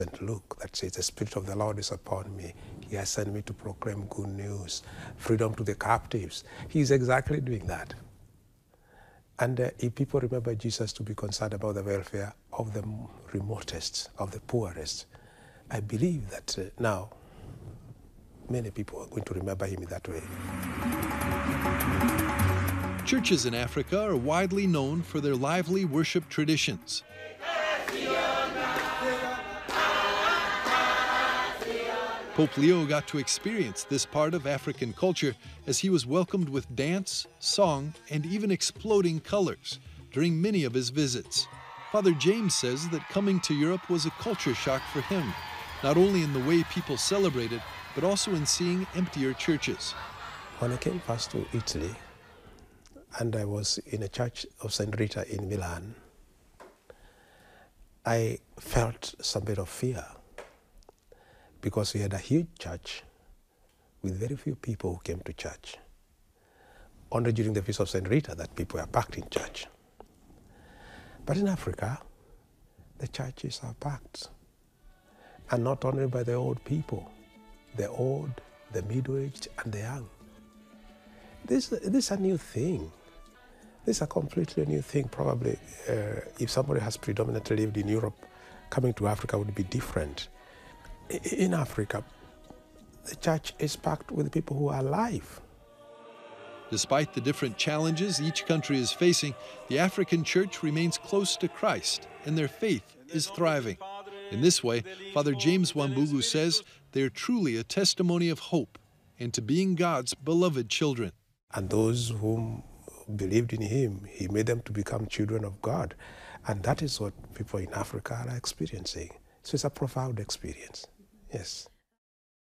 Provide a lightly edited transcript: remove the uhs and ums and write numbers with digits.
St. Luke that says, the Spirit of the Lord is upon me. He has sent me to proclaim good news, freedom to the captives. He's exactly doing that. And if people remember Jesus to be concerned about the welfare of the remotest, of the poorest, I believe that now many people are going to remember him in that way. Churches in Africa are widely known for their lively worship traditions. Pope Leo got to experience this part of African culture as he was welcomed with dance, song, and even exploding colors during many of his visits. Father James says that coming to Europe was a culture shock for him, not only in the way people celebrated, but also in seeing emptier churches. When I came first to Italy, and I was in a church of St. Rita in Milan, I felt some bit of fear because we had a huge church with very few people who came to church. Only during the Feast of St. Rita that people were packed in church. But in Africa, the churches are packed. And not only by the old people, the old, the middle-aged, and the young. This is a new thing. This is a completely new thing. Probably if somebody has predominantly lived in Europe, coming to Africa would be different. In Africa, the church is packed with people who are alive. Despite the different challenges each country is facing, the African church remains close to Christ, and their faith is thriving. In this way, Father James Wambugu says they're truly a testimony of hope and to being God's beloved children. And those whom believed in him, he made them to become children of God. And that is what people in Africa are experiencing. So it's a profound experience. Yes.